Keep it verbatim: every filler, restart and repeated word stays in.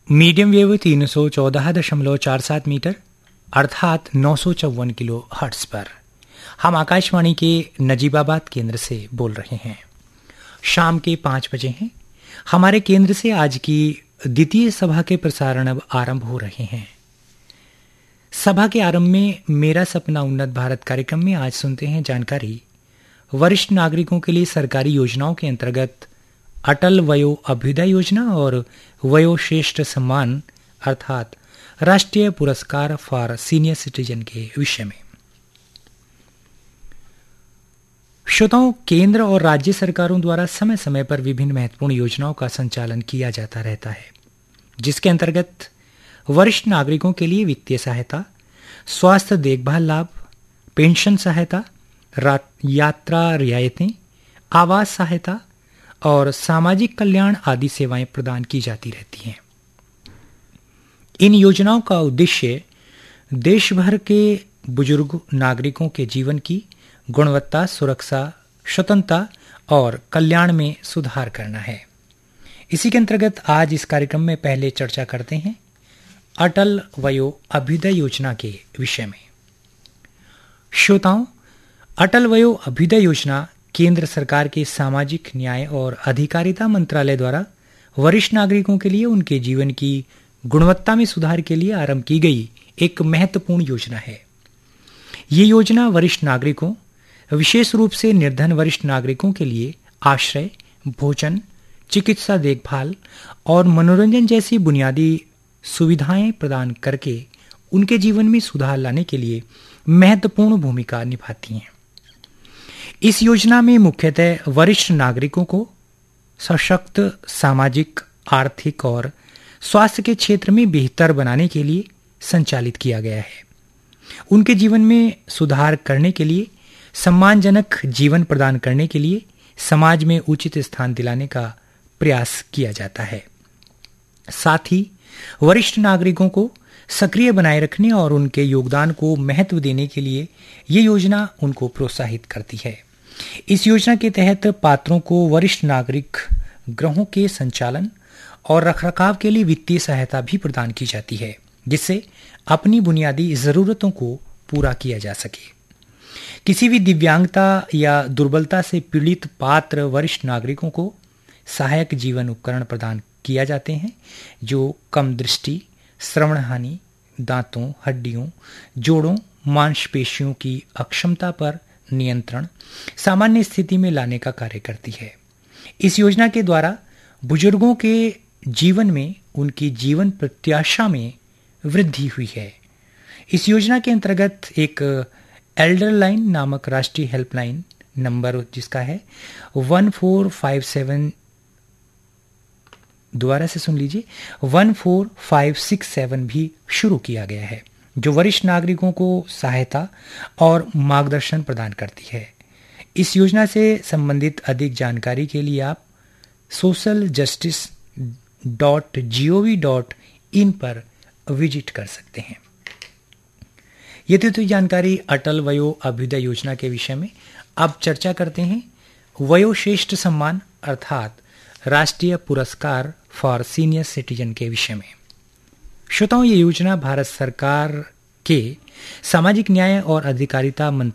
Medium wave तीन सौ चौदह दशमलव चार सात मीटर अर्थात नौ सौ चौवन किलो हर्ट्ज पर हम आकाशवाणी के नजीबाबाद केंद्र से बोल रहे हैं। शाम के पाँच बजे हैं। हमारे केंद्र से आज की द्वितीय सभा के प्रसारण अब आरंभ हो रहे हैं। सभा के आरंभ में मेरा सपना उन्नत भारत कार्यक्रम में आज सुनते हैं जानकारी वरिष्ठ नागरिकों के लिए सरकारी योजनाओं के अंतर्गत अटल वयो अभ्युदय योजना और वयो श्रेष्ठ सम्मान अर्थात राष्ट्रीय पुरस्कार फॉर सीनियर सिटीजन के विषय में। श्रोताओं, केंद्र और राज्य सरकारों द्वारा समय समय पर विभिन्न महत्वपूर्ण योजनाओं का संचालन किया जाता रहता है, जिसके अंतर्गत वरिष्ठ नागरिकों के लिए वित्तीय सहायता, स्वास्थ्य देखभाल लाभ, पेंशन सहायता, यात्रा रियायतें, आवास सहायता और सामाजिक कल्याण आदि सेवाएं प्रदान की जाती रहती हैं। इन योजनाओं का उद्देश्य देश भर के बुजुर्ग नागरिकों के जीवन की गुणवत्ता, सुरक्षा, स्वतंत्रता और कल्याण में सुधार करना है। इसी के अंतर्गत आज इस कार्यक्रम में पहले चर्चा करते हैं अटल वयो अभ्युदय योजना के विषय में। श्रोताओं, अटल वयो अभ्युदय योजना केंद्र सरकार के सामाजिक न्याय और अधिकारिता मंत्रालय द्वारा वरिष्ठ नागरिकों के लिए उनके जीवन की गुणवत्ता में सुधार के लिए आरंभ की गई एक महत्वपूर्ण योजना है। ये योजना वरिष्ठ नागरिकों, विशेष रूप से निर्धन वरिष्ठ नागरिकों के लिए आश्रय, भोजन, चिकित्सा देखभाल और मनोरंजन जैसी बुनियादी सुविधाएं प्रदान करके उनके जीवन में सुधार लाने के लिए महत्वपूर्ण भूमिका निभाती हैं। इस योजना में मुख्यतः वरिष्ठ नागरिकों को सशक्त सामाजिक, आर्थिक और स्वास्थ्य के क्षेत्र में बेहतर बनाने के लिए संचालित किया गया है। उनके जीवन में सुधार करने के लिए, सम्मानजनक जीवन प्रदान करने के लिए समाज में उचित स्थान दिलाने का प्रयास किया जाता है। साथ ही वरिष्ठ नागरिकों को सक्रिय बनाए रखने और उनके योगदान को महत्व देने के लिए ये योजना उनको प्रोत्साहित करती है। इस योजना के तहत पात्रों को वरिष्ठ नागरिक गृहों के संचालन और रखरखाव के लिए वित्तीय सहायता भी प्रदान की जाती है, जिससे अपनी बुनियादी जरूरतों को पूरा किया जा सके। किसी भी दिव्यांगता या दुर्बलता से पीड़ित पात्र वरिष्ठ नागरिकों को सहायक जीवन उपकरण प्रदान किया जाते हैं, जो कम दृष्टि, श्रवण हानि, दांतों, हड्डियों, जोड़ों, मांसपेशियों की अक्षमता पर नियंत्रण सामान्य स्थिति में लाने का कार्य करती है। इस योजना के द्वारा बुजुर्गों के जीवन में उनकी जीवन प्रत्याशा में वृद्धि हुई है। इस योजना के अंतर्गत एक एल्डर लाइन नामक राष्ट्रीय हेल्पलाइन नंबर जिसका है वन फोर फाइव सेवन, दोबारा से सुन लीजिए, one four five six seven भी शुरू किया गया है, जो वरिष्ठ नागरिकों को सहायता और मार्गदर्शन प्रदान करती है। इस योजना से संबंधित अधिक जानकारी के लिए आप social justice dot G O V dot in पर विजिट कर सकते हैं। ये थी तो जानकारी अटल वयो अभ्युदय योजना के विषय में। अब चर्चा करते हैं वयोश्रेष्ठ सम्मान अर्थात राष्ट्रीय पुरस्कार फॉर सीनियर सिटीजन के विषय में। श्रोताओं, ये योजना भारत सरकार के सामाजिक न्याय और अधिकारिता